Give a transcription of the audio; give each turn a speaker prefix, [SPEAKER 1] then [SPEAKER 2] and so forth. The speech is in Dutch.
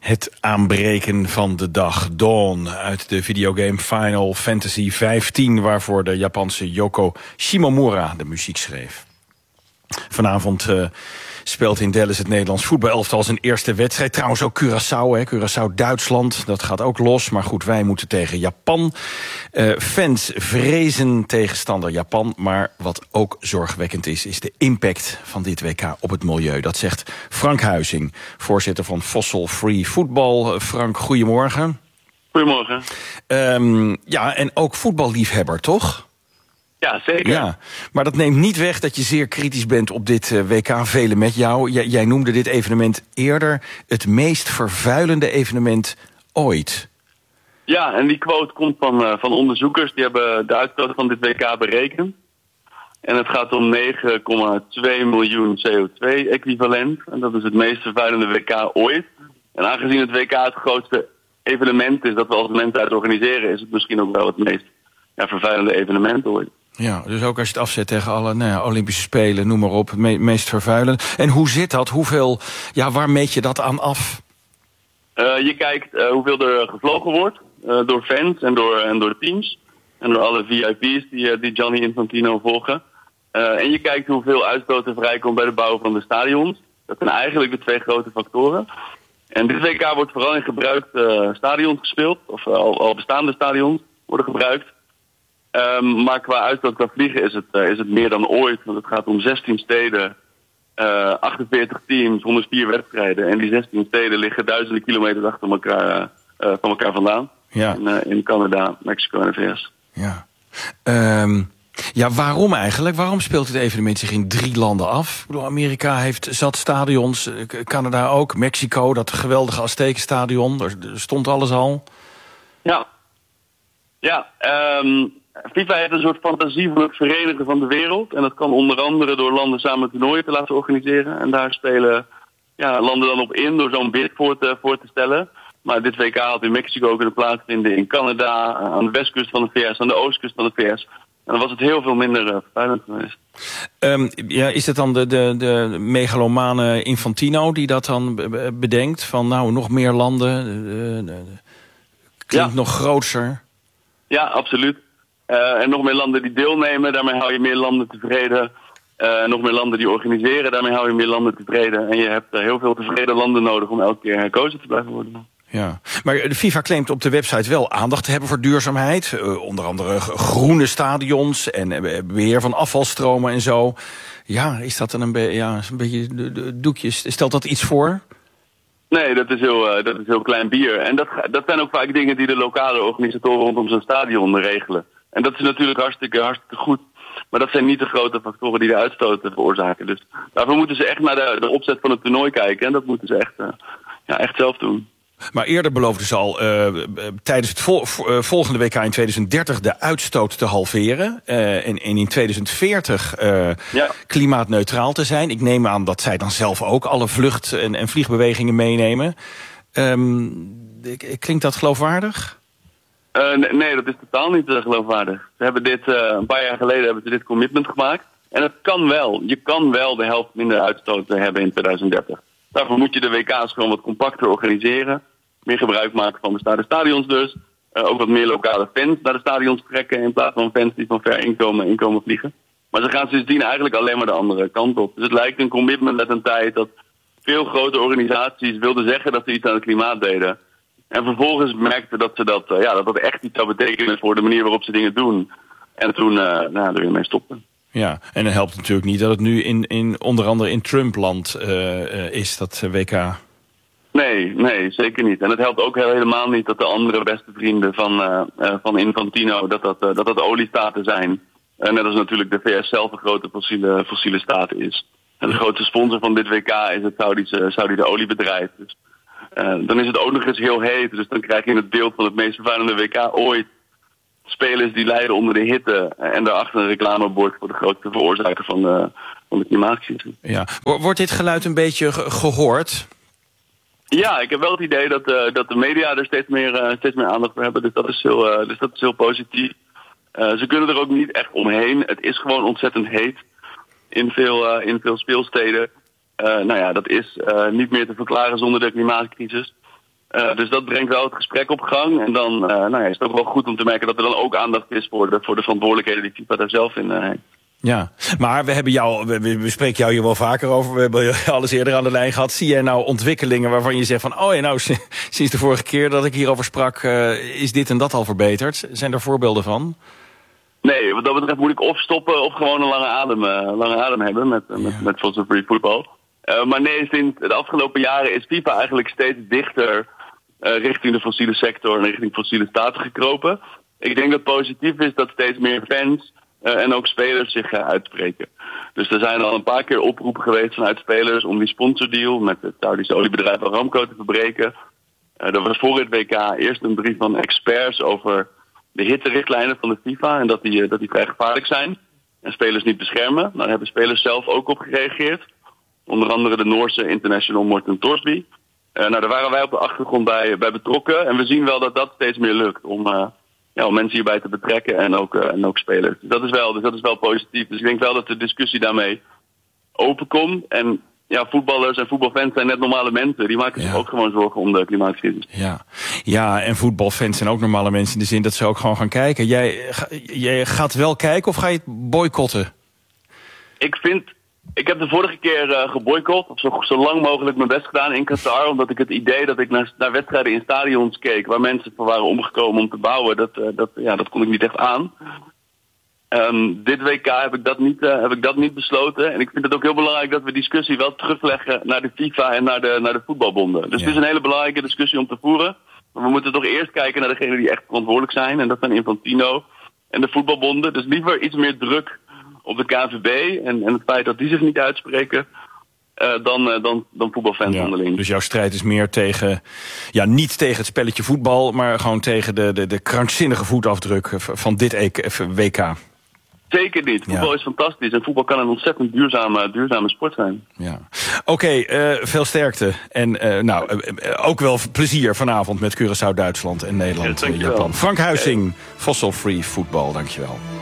[SPEAKER 1] Het aanbreken van de dag, Dawn, uit de videogame Final Fantasy XV... waarvoor de Japanse Yoko Shimomura de muziek schreef. Vanavond speelt in Dallas het Nederlands voetbalelftal zijn eerste wedstrijd. Trouwens ook Curaçao, Curaçao-Duitsland, dat gaat ook los. Maar goed, wij moeten tegen Japan. Fans vrezen tegenstander Japan. Maar wat ook zorgwekkend is de impact van dit WK op het milieu. Dat zegt Frank Huizing, voorzitter van Fossil Free Football. Frank, goedemorgen.
[SPEAKER 2] Goedemorgen.
[SPEAKER 1] Ja, en ook voetballiefhebber, toch?
[SPEAKER 2] Ja, zeker.
[SPEAKER 1] Ja, maar dat neemt niet weg dat je zeer kritisch bent op dit WK. Velen met jou. Jij noemde dit evenement eerder het meest vervuilende evenement ooit.
[SPEAKER 2] Ja, en die quote komt van onderzoekers. Die hebben de uitstoot van dit WK berekend. En het gaat om 9,2 miljoen CO2-equivalent. En dat is het meest vervuilende WK ooit. En aangezien het WK het grootste evenement is dat we als mensen uit organiseren, is het misschien ook wel het meest vervuilende evenement ooit.
[SPEAKER 1] Ja, dus ook als je het afzet tegen alle Olympische Spelen, noem maar op, het meest vervuilend. En hoe zit dat? Waar meet je dat aan af?
[SPEAKER 2] Je kijkt hoeveel er gevlogen wordt door fans en door teams. En door alle VIP's die Gianni Infantino volgen. En je kijkt hoeveel uitstoot er vrijkomt bij de bouw van de stadions. Dat zijn eigenlijk de twee grote factoren. En dit WK wordt vooral in gebruikte stadions gespeeld. Of al bestaande stadions worden gebruikt. Maar qua uitstoot, qua vliegen is het meer dan ooit. Want het gaat om 16 steden, 48 teams, 104 wedstrijden. En die 16 steden liggen duizenden kilometers achter elkaar, van elkaar vandaan. Ja. In Canada, Mexico en de VS.
[SPEAKER 1] Ja. Waarom eigenlijk? Waarom speelt het evenement zich in 3 landen af? Ik bedoel, Amerika heeft zat stadions, Canada ook, Mexico, dat geweldige Aztekenstadion. Daar stond alles al.
[SPEAKER 2] Ja, FIFA heeft een soort fantasie van het verenigen van de wereld. En dat kan onder andere door landen samen toernooien te laten organiseren. En daar spelen landen dan op in door zo'n bid voor te stellen. Maar dit WK had in Mexico kunnen plaatsvinden, in Canada, aan de westkust van de VS, aan de oostkust van de VS. En dan was het heel veel minder vervuilend geweest.
[SPEAKER 1] Is het dan de megalomane Infantino die dat dan bedenkt? Van nog meer landen, klinkt nog groter.
[SPEAKER 2] Ja, absoluut. En nog meer landen die deelnemen, daarmee hou je meer landen tevreden. Nog meer landen die organiseren, daarmee hou je meer landen tevreden. En je hebt heel veel tevreden landen nodig om elke keer herkozen te blijven worden.
[SPEAKER 1] Ja, maar de FIFA claimt op de website wel aandacht te hebben voor duurzaamheid. Onder andere groene stadions en beheer van afvalstromen en zo. Ja, is dat dan een beetje de doekjes? Stelt dat iets voor?
[SPEAKER 2] Nee, dat is heel klein bier. En dat zijn ook vaak dingen die de lokale organisatoren rondom zo'n stadion regelen. En dat is natuurlijk hartstikke goed. Maar dat zijn niet de grote factoren die de uitstoot veroorzaken. Dus daarvoor moeten ze echt naar de opzet van het toernooi kijken. En dat moeten ze echt zelf doen.
[SPEAKER 1] Maar eerder beloofden ze al tijdens het volgende WK in 2030 de uitstoot te halveren. En in 2040 klimaatneutraal te zijn. Ik neem aan dat zij dan zelf ook alle vlucht- en vliegbewegingen meenemen. Klinkt dat geloofwaardig?
[SPEAKER 2] Nee, dat is totaal niet geloofwaardig. Ze hebben een paar jaar geleden dit commitment gemaakt. En het kan wel. Je kan wel de helft minder uitstoot hebben in 2030. Daarvoor moet je de WK's gewoon wat compacter organiseren. Meer gebruik maken van bestaande stadions dus. Ook wat meer lokale fans naar de stadions trekken in plaats van fans die van ver inkomen vliegen. Maar ze gaan sindsdien eigenlijk alleen maar de andere kant op. Dus het lijkt een commitment met een tijd dat veel grote organisaties wilden zeggen dat ze iets aan het klimaat deden. En vervolgens merkten dat dat echt iets zou betekenen voor de manier waarop ze dingen doen. En toen er weer mee stopten.
[SPEAKER 1] Ja, en dan helpt het natuurlijk niet dat het nu onder andere in Trumpland is, dat WK.
[SPEAKER 2] Nee, zeker niet. En het helpt ook helemaal niet dat de andere beste vrienden van Infantino, dat oliestaten zijn. Net als natuurlijk de VS zelf een grote fossiele staat is. En de grootste sponsor van dit WK is het Saudische oliebedrijf. Dus, dan is het ook nog eens heel heet. Dus dan krijg je het beeld van het meest vervuilende WK ooit. Spelers die lijden onder de hitte en daarachter een reclamebord voor de grootste veroorzaker van de klimaatcrisis. Ja.
[SPEAKER 1] Wordt dit geluid een beetje gehoord?
[SPEAKER 2] Ja, ik heb wel het idee dat de media er steeds meer aandacht voor hebben. Dus dat is heel positief. Ze kunnen er ook niet echt omheen. Het is gewoon ontzettend heet in veel speelsteden. Dat is niet meer te verklaren zonder de klimaatcrisis. Dus dat brengt wel het gesprek op gang. En dan is het ook wel goed om te merken dat er dan ook aandacht is voor de verantwoordelijkheden die FIFA daar zelf in heeft.
[SPEAKER 1] Ja, maar we spreken jou hier wel vaker over. We hebben je alles eerder aan de lijn gehad. Zie jij nou ontwikkelingen waarvan je zegt van... sinds de vorige keer dat ik hierover sprak... is dit en dat al verbeterd? Zijn er voorbeelden van?
[SPEAKER 2] Nee, wat dat betreft moet ik of stoppen of gewoon een lange adem hebben met fossil-free voetbal. Maar nee, sinds de afgelopen jaren is FIFA eigenlijk steeds dichter richting de fossiele sector en richting fossiele staten gekropen. Ik denk dat het positief is dat steeds meer fans en ook spelers zich uitspreken. Dus er zijn al een paar keer oproepen geweest vanuit spelers om die sponsordeal met het Saudische oliebedrijf Aramco te verbreken. Er was voor het WK eerst een brief van experts over de hitterichtlijnen van de FIFA en dat die vrij gevaarlijk zijn en spelers niet beschermen. Daar hebben spelers zelf ook op gereageerd. Onder andere de Noorse international Morten Thorsby. Daar waren wij op de achtergrond bij betrokken. En we zien wel dat dat steeds meer lukt om mensen hierbij te betrekken en ook spelers. Dus dat is wel positief. Dus ik denk wel dat de discussie daarmee openkomt. En voetballers en voetbalfans zijn net normale mensen. Die maken zich ook gewoon zorgen om de klimaatcrisis.
[SPEAKER 1] Ja, en voetbalfans zijn ook normale mensen in de zin dat ze ook gewoon gaan kijken. Jij gaat wel kijken of ga je het boycotten? Ik heb de vorige keer geboycott, of zo lang mogelijk mijn best gedaan in Qatar, omdat ik het idee dat ik naar wedstrijden in stadions keek waar mensen voor waren omgekomen om te bouwen, dat kon ik niet echt aan. Dit WK heb ik dat niet besloten. En ik vind het ook heel belangrijk dat we discussie wel terugleggen naar de FIFA en naar de voetbalbonden. Dus het is een hele belangrijke discussie om te voeren. Maar we moeten toch eerst kijken naar degenen die echt verantwoordelijk zijn. En dat zijn Infantino en de voetbalbonden. Dus liever iets meer druk op de KNVB en het feit dat die zich niet uitspreken dan voetbalfans onderling. Dus jouw strijd is meer tegen, niet tegen het spelletje voetbal, maar gewoon tegen de krankzinnige voetafdruk van dit WK.
[SPEAKER 2] Zeker niet. Voetbal is fantastisch en voetbal kan een ontzettend duurzame sport zijn.
[SPEAKER 1] Ja. Oké, veel sterkte. En ook wel plezier vanavond met Curaçao, Duitsland en Nederland, Japan. Frank Huizing, Fossil Free Football, dankjewel.